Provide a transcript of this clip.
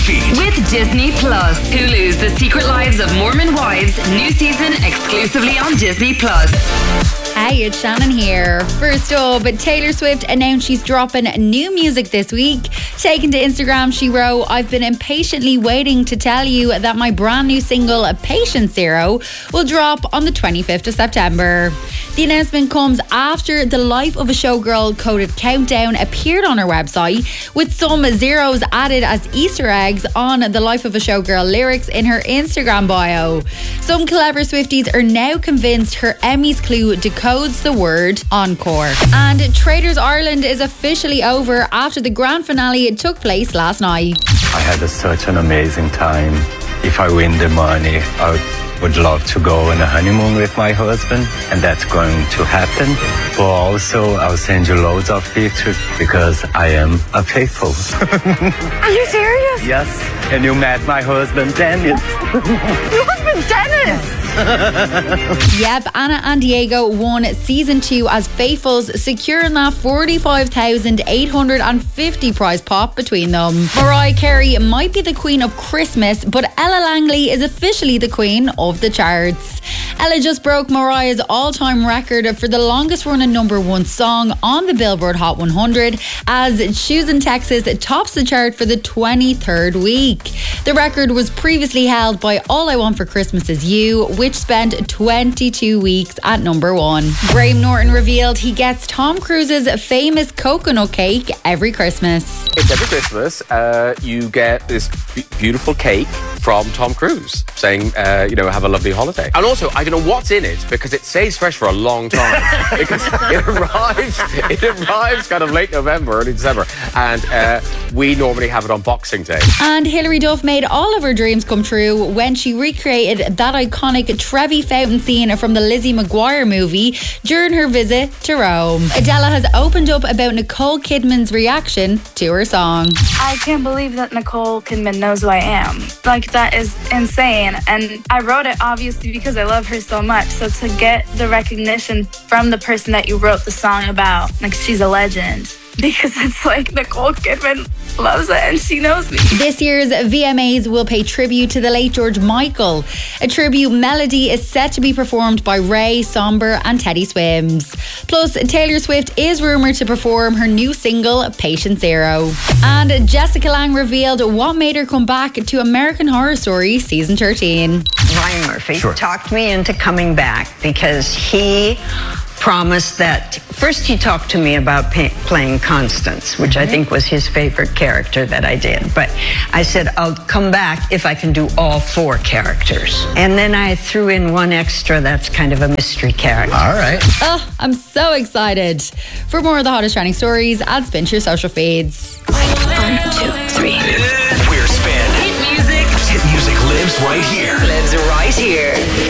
feed. With Disney Plus. Hulu's The Secret Lives of Mormon Wives. New season exclusively on Disney Plus. Hey, it's Shannon here. First up, Taylor Swift announced she's dropping new music this week. Taken to Instagram, she wrote, "I've been impatiently waiting to tell you that my brand new single, Patient Zero, will drop on the 25th of September. The announcement comes after the Life of a Showgirl coded countdown appeared on her website, with some zeros added as Easter eggs on the Life of a Showgirl lyrics in her Instagram bio. Some clever Swifties are now convinced her Emmys clue decodes the word encore." And Traders Ireland is officially over after the grand finale took place last night. I had such an amazing time. If I win the money, I would love to go on a honeymoon with my husband, and that's going to happen. But also, I'll send you loads of pictures because I am a faithful. Are you serious? Yes, and you met my husband, Dennis. Your husband, Dennis? Yep, Anna and Diego won season 2 as faithfuls, securing that $45,850 prize pot between them. Mariah Carey might be the queen of Christmas, but Ella Langley is officially the queen of the charts. Ella just broke Mariah's all-time record for the longest running #1 song on the Billboard Hot 100 as Choosing Texas tops the chart for the 23rd week. The record was previously held by All I Want for Christmas Is You, which spent 22 weeks at #1. Graham Norton revealed he gets Tom Cruise's famous coconut cake every Christmas. It's every Christmas, you get this beautiful cake from Tom Cruise saying, have a lovely holiday. And also, I don't know what's in it because it stays fresh for a long time. Because it arrives kind of late November, early December. And we normally have it on Boxing Day. And Hilary Duff made all of her dreams come true when she recreated that iconic Trevi fountain scene from the Lizzie McGuire movie during her visit to Rome. Adele has opened up about Nicole Kidman's reaction to her song. I can't believe that Nicole Kidman knows who I am. Like, that is insane. And I wrote it obviously because I love her so much. So to get the recognition from the person that you wrote the song about, like, she's a legend. Because it's like Nicole Kidman loves it and she knows me. This year's VMAs will pay tribute to the late George Michael. A tribute melody is set to be performed by Ray, Somber and Teddy Swims. Plus, Taylor Swift is rumoured to perform her new single, Patient Zero. And Jessica Lange revealed what made her come back to American Horror Story Season 13. Ryan Murphy talked me into coming back because he promised that first he talked to me about playing Constance, which I think was his favorite character that I did. But I said, I'll come back if I can do all 4 characters. And then I threw in one extra that's kind of a mystery character. All right. Oh, I'm so excited. For more of the hottest trending stories, add Spin to your social feeds. I'm too excited.